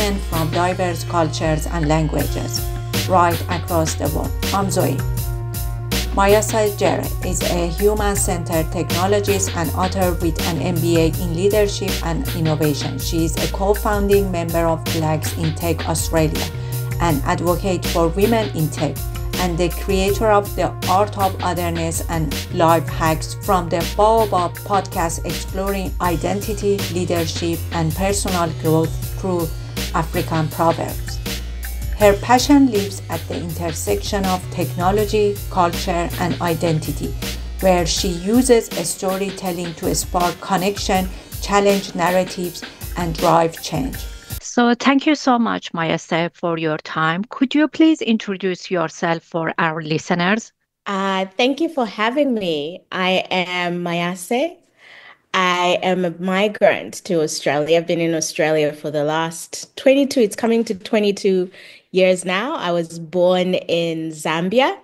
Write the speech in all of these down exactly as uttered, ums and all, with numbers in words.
women from diverse cultures and languages right across the world. I'm Zoe. Mayasa Jere is a human-centered technologist and author with an M B A in leadership and innovation. She is a co-founding member of Blacks in Tech Australia, an advocate for women in tech, and the creator of the Art of Otherness and Life Hacks from the Baobab podcast, exploring identity, leadership, and personal growth through African proverbs. Her passion lives at the intersection of technology, culture, and identity, where she uses storytelling to spark connection, challenge narratives, and drive change. So thank you so much, Mayasa, for your time. Could you please introduce yourself for our listeners? Uh, thank you for having me. I am Mayase. I am a migrant to Australia. I've been in Australia for the last twenty-two, it's coming to twenty-two years now. I was born in Zambia,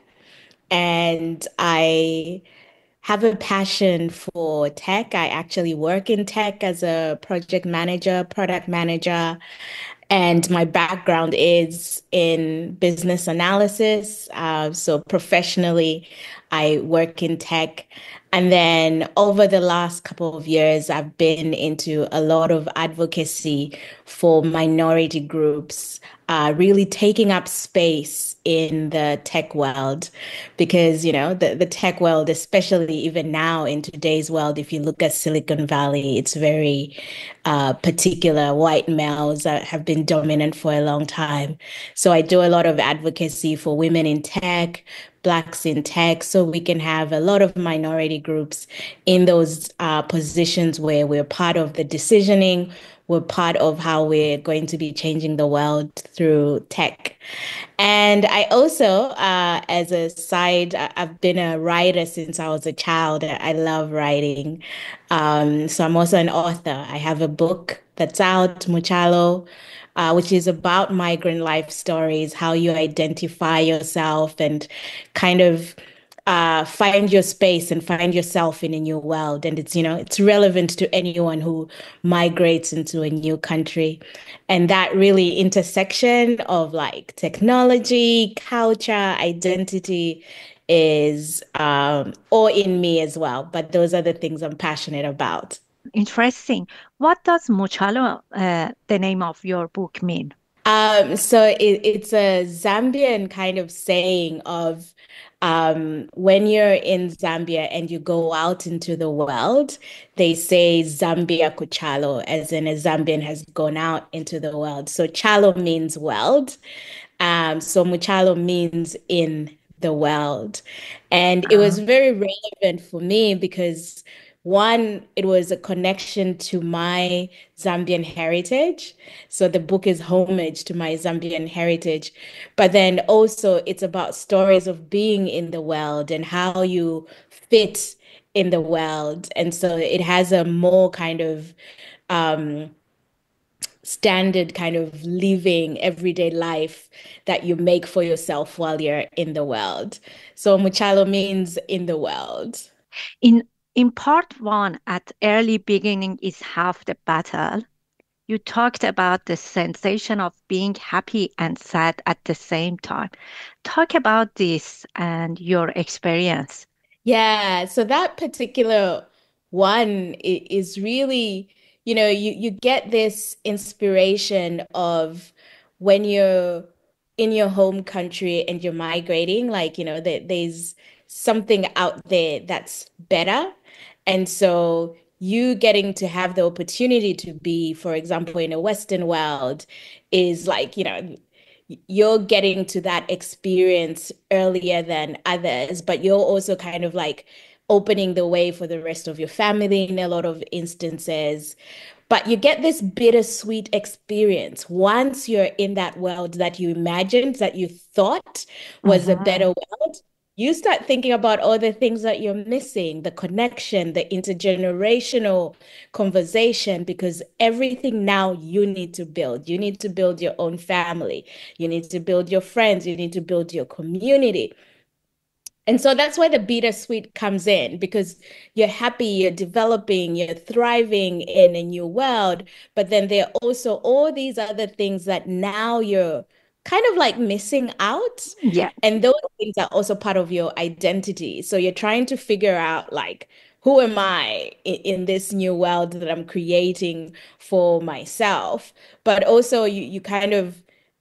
and I have a passion for tech. I actually work in tech as a project manager, product manager, and my background is in business analysis. Uh, so professionally, I work in tech. And then over the last couple of years, I've been into a lot of advocacy for minority groups, uh, really taking up space in the tech world. Because, you know, the, the tech world, especially even now in today's world, if you look at Silicon Valley, it's very uh, particular. White males that have been dominant for a long time. So I do a lot of advocacy for women in tech, Blacks in tech, so we can have a lot of minority groups in those uh, positions where we're part of the decisioning, we're part of how we're going to be changing the world through tech. And I also, uh, as a side, I- I've been a writer since I was a child. I I love writing. Um, so I'm also an author. I have a book that's out, Muchalo, uh, which is about migrant life stories, how you identify yourself and kind of uh, find your space and find yourself in a new world. And it's, you know, it's relevant to anyone who migrates into a new country. And that really intersection of like technology, culture, identity is um, all in me as well. But those are the things I'm passionate about. Interesting. What does Muchalo, uh, the name of your book, mean? Um, so it, it's a Zambian kind of saying of um, when you're in Zambia and you go out into the world, they say Zambia Kuchalo, as in a Zambian has gone out into the world. So Chalo means world. Um, so Muchalo means in the world. And it was Uh, very relevant for me because one, it was a connection to my Zambian heritage. So the book is homage to my Zambian heritage. But then also it's about stories of being in the world and how you fit in the world. And so it has a more kind of um standard kind of living everyday life that you make for yourself while you're in the world. So Muchalo means in the world. in in part one, at early beginning is half the battle. You talked about the sensation of being happy and sad at the same time. Talk about this and your experience. Yeah, so that particular one i- is really, you know, you you get this inspiration of when you're in your home country and you're migrating, like, you know, that there's something out there that's better. And so you getting to have the opportunity to be, for example, in a Western world is like, you know, you're getting to that experience earlier than others, but you're also kind of like opening the way for the rest of your family in a lot of instances. But you get this bittersweet experience once you're in that world that you imagined, that you thought was a better Mhm. world. You start thinking about all the things that you're missing, the connection, the intergenerational conversation, because everything now you need to build. You need to build your own family. You need to build your friends. You need to build your community. And so that's why the bittersweet comes in because you're happy, you're developing, you're thriving in a new world. But then there are also all these other things that now you're kind of like missing out. Yeah. And those things are also part of your identity. So you're trying to figure out like, who am I in, in this new world that I'm creating for myself? But also you you kind of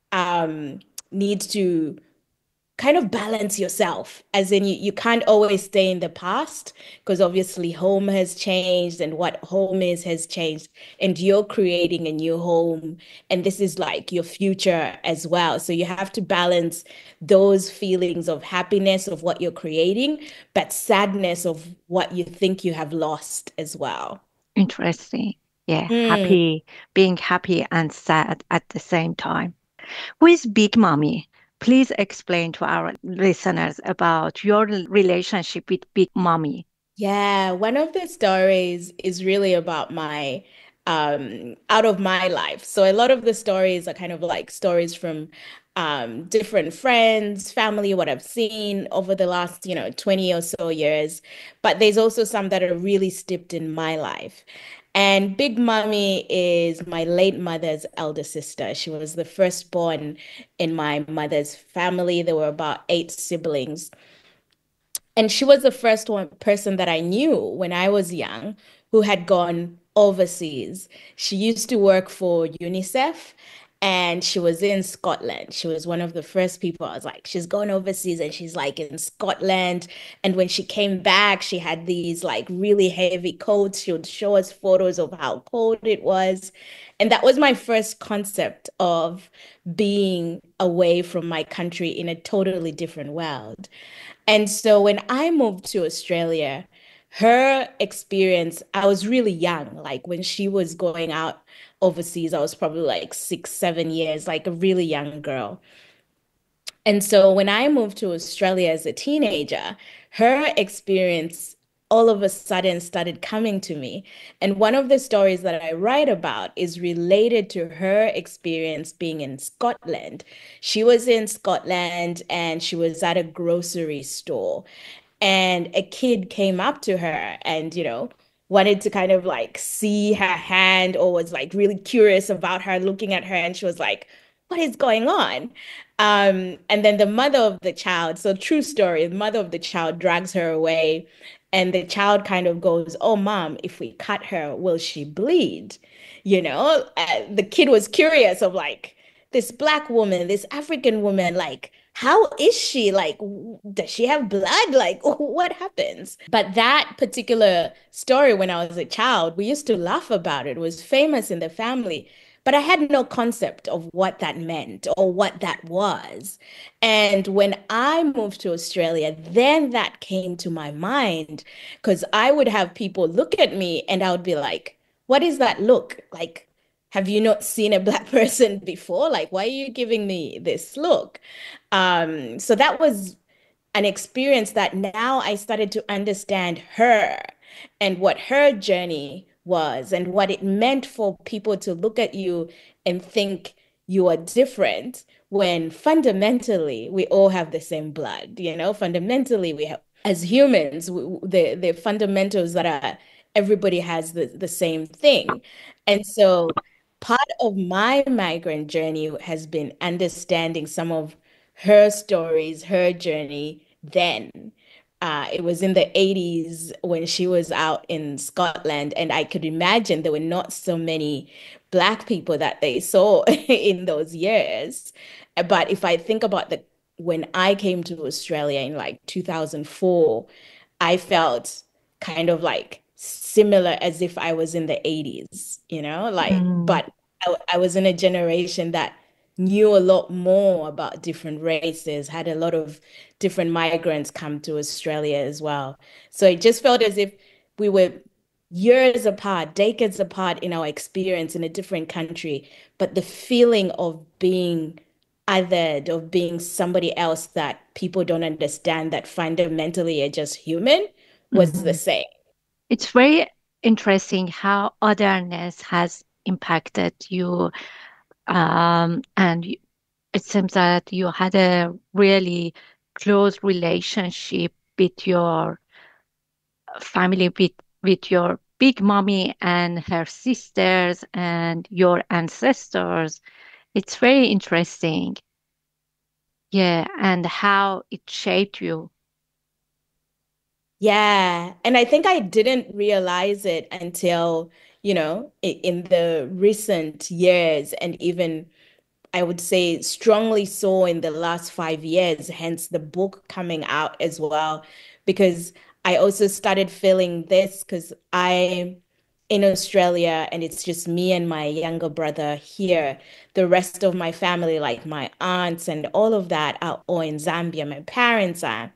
um need to kind of balance yourself, as in you, you can't always stay in the past because obviously home has changed and what home is has changed, and you're creating a new home, and this is like your future as well. So you have to balance those feelings of happiness of what you're creating, but sadness of what you think you have lost as well. Interesting. Yeah, Mm. happy, being happy and sad at the same time. Who is Big Mommy? Please explain to our listeners about your relationship with Big Mommy. Yeah, one of the stories is really about my um out of my life. So a lot of the stories are kind of like stories from um different friends, family, what I've seen over the last, you know, twenty or so years. But there's also some that are really steeped in my life. And Big Mommy is my late mother's elder sister. She was the firstborn in my mother's family. There were about eight siblings. And she was the first one person that I knew when I was young who had gone overseas. She used to work for UNICEF and she was in Scotland. She was one of the first people. I was like, she's gone overseas and she's like in Scotland. And when she came back, she had these like really heavy coats. She would show us photos of how cold it was. And that was my first concept of being away from my country in a totally different world. And so when I moved to Australia, her experience, I was really young. Like when she was going out overseas, I was probably like six, seven years, like a really young girl. And so when I moved to Australia as a teenager, her experience all of a sudden started coming to me. And one of the stories that I write about is related to her experience being in Scotland. She was in Scotland and she was at a grocery store, and a kid came up to her and, you know, wanted to kind of like see her hand or was like really curious about her, looking at her, and she was like, what is going on? Um, and then the mother of the child, so true story, the mother of the child drags her away, and the child kind of goes, oh, mom, if we cut her, will she bleed? You know, uh, the kid was curious of like, this black woman, this African woman, like, how is she? Like, does she have blood? Like, what happens? But that particular story, when I was a child, we used to laugh about it. It was famous in the family, but I had no concept of what that meant or what that was. And when I moved to Australia, then that came to my mind because I would have people look at me and I would be like, what is that look? Like, have you not seen a black person before? Like, why are you giving me this look? Um, so that was an experience that now I started to understand her and what her journey was and what it meant for people to look at you and think you are different when fundamentally we all have the same blood, you know, fundamentally we have as humans w- the the fundamentals that are everybody has the, the same thing. And so part of my migrant journey has been understanding some of her stories, her journey then. Uh, it was in the eighties when she was out in Scotland, and I could imagine there were not so many Black people that they saw in those years. But if I think about the when I came to Australia in like two thousand four, I felt kind of like similar as if I was in the eighties, you know, like, Mm, but I, I was in a generation that knew a lot more about different races, had a lot of different migrants come to Australia as well. So it just felt as if we were years apart, decades apart in our experience in a different country, but the feeling of being othered, of being somebody else that people don't understand, that fundamentally are just human, was the mhm. same. It's very interesting how otherness has impacted you. Um, and y- it seems that you had a really close relationship with your family, with with your big mommy and her sisters and your ancestors. It's very interesting. Yeah, and how it shaped you. Yeah. And I think I didn't realize it until, you know, i- in the recent years, and even I would say strongly so in the last five years, hence the book coming out as well. Because I also started feeling this because I in Australia and it's just me and my younger brother here. The rest of my family, like my aunts and all of that, are all in Zambia. My parents are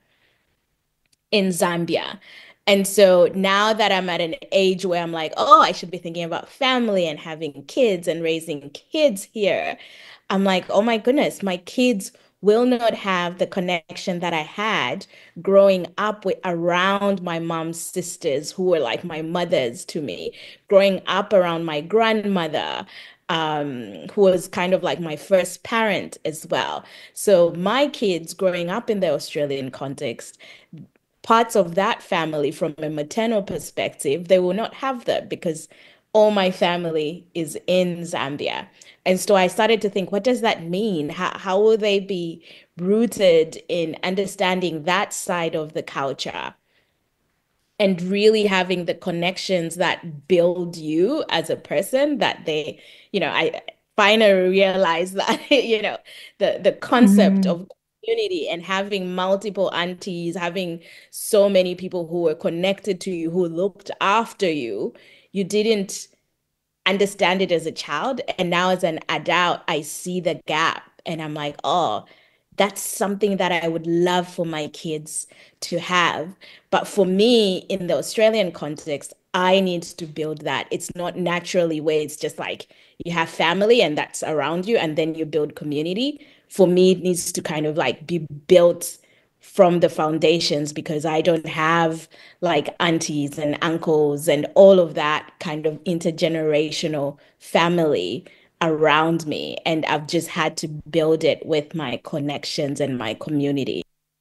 in Zambia. And so now that I'm at an age where I'm like, oh, I should be thinking about family and having kids and raising kids here, I'm like, oh my goodness, my kids will not have the connection that I had growing up with around my mom's sisters who were like my mothers to me, growing up around my grandmother, um, who was kind of like my first parent as well. So my kids growing up in the Australian context, parts of that family from a maternal perspective, they will not have that because all my family is in Zambia. And so I started to think, what does that mean? How, how will they be rooted in understanding that side of the culture and really having the connections that build you as a person that they, you know, I finally realized that, you know, the the concept Mm, of community and having multiple aunties, having so many people who were connected to you, who looked after you, you didn't understand it as a child. And now as an adult, I see the gap and I'm like, oh, that's something that I would love for my kids to have. But for me, in the Australian context, I need to build that. It's not naturally where it's just like you have family and that's around you and then you build community. For me, it needs to kind of like be built from the foundations because I don't have like aunties and uncles and all of that kind of intergenerational family around me. And I've just had to build it with my connections and my community.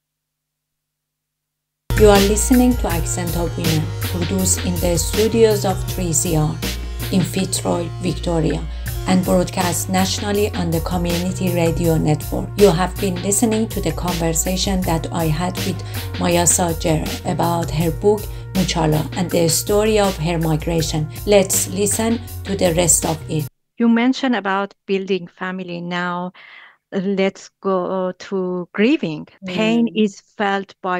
You are listening to Accent of Women, produced in the studios of three C R in Fitzroy, Victoria, and broadcast nationally on the Community Radio Network. You have been listening to the conversation that I had with Mayasa Jere about her book Muchala and the story of her migration. Let's listen to the rest of it. You mentioned about building family. Now, uh, let's go to grieving. Pain Mm. is felt by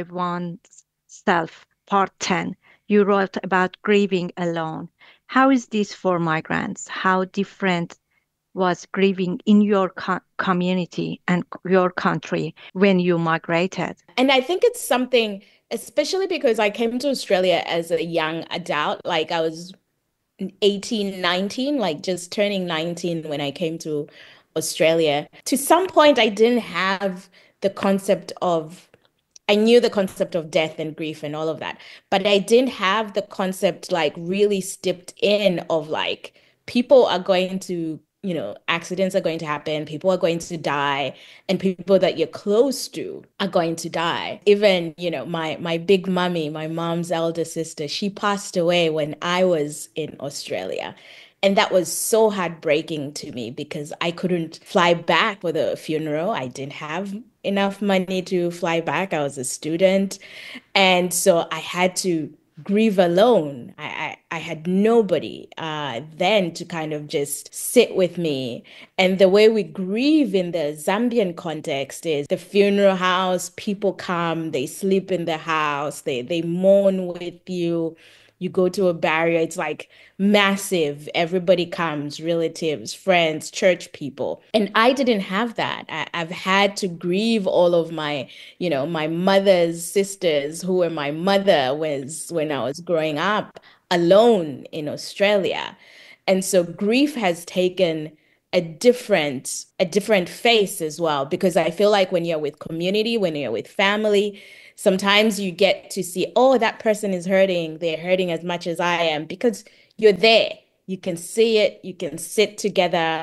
oneself, part ten. You wrote about grieving alone. How is this for migrants? How different was grieving in your co- community and your country when you migrated? And I think it's something, especially because I came to Australia as a young adult, like I was eighteen, nineteen, like just turning nineteen when I came to Australia. To some point, I didn't have the concept of, I knew the concept of death and grief and all of that, but I didn't have the concept like really stepped in of like people are going to, you know, accidents are going to happen, people are going to die, and people that you're close to are going to die. Even, you know, my my big mummy, my mom's elder sister, she passed away when I was in Australia. And that was so heartbreaking to me because I couldn't fly back for the funeral. I didn't have enough money to fly back. I was a student. And so I had to grieve alone. I, I, I had nobody uh, then to kind of just sit with me. And the way we grieve in the Zambian context is the funeral house, people come, they sleep in the house, they, they mourn with you. You go to a barrier, it's like massive. Everybody comes, relatives, friends, church people. And I didn't have that. I, I've had to grieve all of my, you know, my mother's sisters who were my mother was when I was growing up alone in Australia. And so grief has taken a different a different face as well because I feel like when you're with community, when you're with family, sometimes you get to see, oh, that person is hurting. They're hurting as much as I am because you're there. You can see it, you can sit together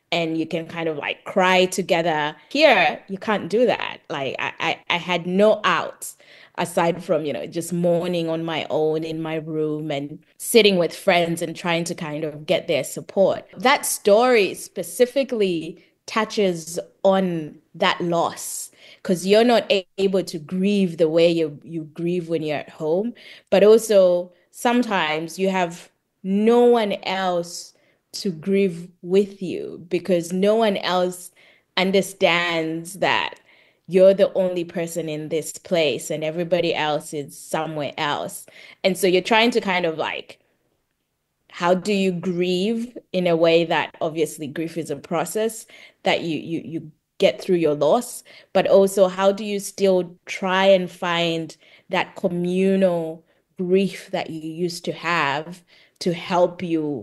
and you can kind of like cry together. Here, you can't do that. Like I, I, I had no outs aside from, you know, just mourning on my own in my room and sitting with friends and trying to kind of get their support. That story specifically touches on that loss because you're not able to grieve the way you you grieve when you're at home, but also sometimes you have no one else to grieve with you because no one else understands that you're the only person in this place and everybody else is somewhere else. And so you're trying to kind of like, how do you grieve in a way that obviously grief is a process that you you you get through your loss, but also how do you still try and find that communal grief that you used to have to help you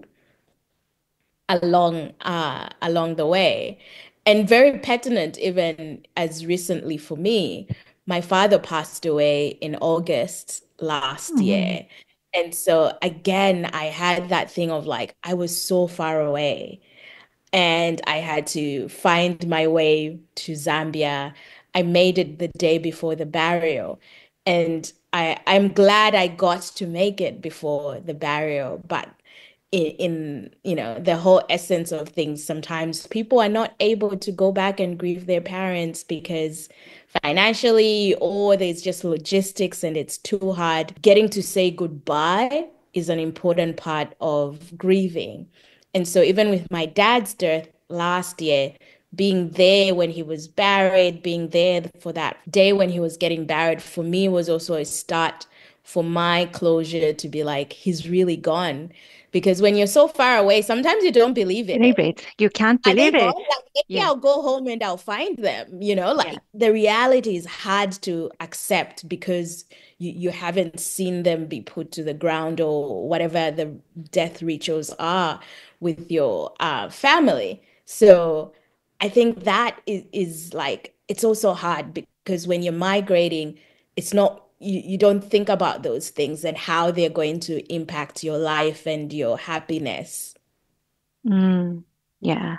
along uh along the way. And very pertinent, even as recently for me, my father passed away in August last Mhm. year. And so again, I had that thing of like, I was so far away and I had to find my way to Zambia. I made it the day before the burial, and I I'm glad I got to make it before the burial. But in, in you know the whole essence of things, sometimes people are not able to go back and grieve their parents because financially or there's just logistics and it's too hard. Getting to say goodbye is an important part of grieving. And so even with my dad's death last year, being there when he was buried, being there for that day when he was getting buried, for me was also a start for my closure to be like, he's really gone. Because when you're so far away, sometimes you don't believe Believe it. it. You can't Are they believe gone? it. Like maybe Yeah. I'll go home and I'll find them, you know, Yeah. like the reality is hard to accept because you, you haven't seen them be put to the ground or whatever the death rituals are with your uh, family. So I think that is, is like, it's also hard because when you're migrating, it's not, you, you don't think about those things and how they're going to impact your life and your happiness. Mm. Yeah.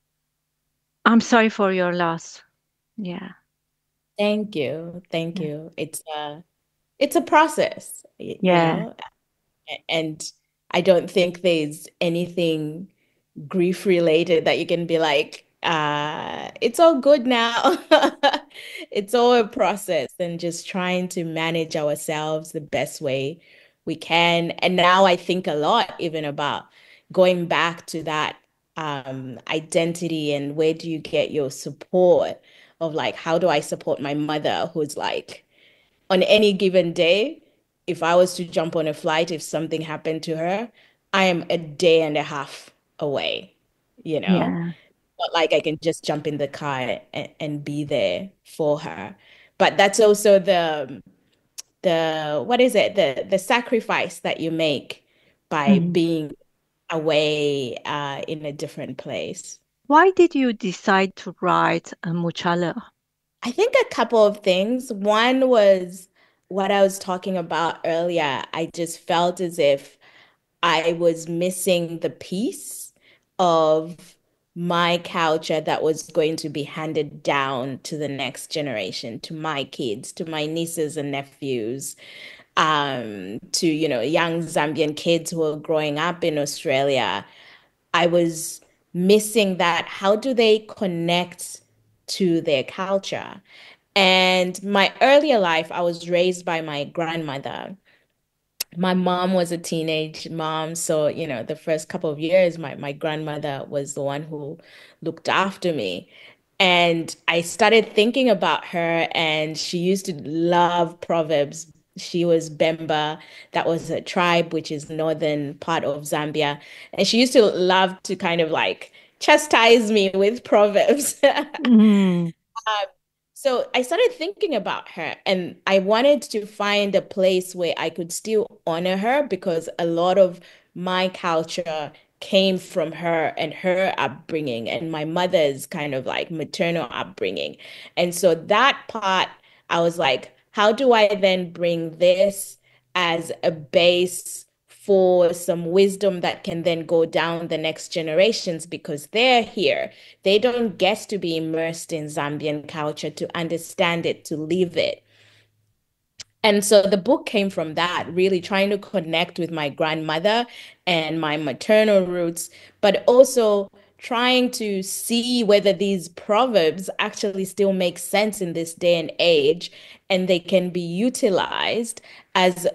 I'm sorry for your loss. Yeah. Thank you. Thank Yeah. you. It's a it's a process, y- you Yeah. know, a- and I don't think there's anything grief related that you can be like, uh, it's all good now. It's all a process and just trying to manage ourselves the best way we can. And now I think a lot even about going back to that um, identity and where do you get your support of like, how do I support my mother who's like, on any given day, if I was to jump on a flight, if something happened to her, I am a day and a half away, you know? Yeah. Not like I can just jump in the car and, and be there for her. But that's also the the what is it? The the sacrifice that you make by Mm. being away uh, in a different place. Why did you decide to write a Muchala? I think a couple of things. One was what I was talking about earlier. I just felt as if I was missing the piece of my culture that was going to be handed down to the next generation, to my kids, to my nieces and nephews, um, to, you know, young Zambian kids who are growing up in Australia. I was missing that. How do they connect to their culture? And my earlier life, I was raised by my grandmother. My mom was a teenage mom, so you know, the first couple of years, my my grandmother was the one who looked after me. And I started thinking about her, and she used to love Proverbs. She was Bemba, that was a tribe which is northern part of Zambia. And she used to love to kind of like chastise me with Proverbs. Mm. Um, so I started thinking about her and I wanted to find a place where I could still honor her because a lot of my culture came from her and her upbringing and my mother's kind of like maternal upbringing. And so that part, I was like, how do I then bring this as a base for some wisdom that can then go down the next generations because they're here. They don't get to be immersed in Zambian culture to understand it, to live it. And so the book came from that, really trying to connect with my grandmother and my maternal roots, but also trying to see whether these proverbs actually still make sense in this day and age and they can be utilized as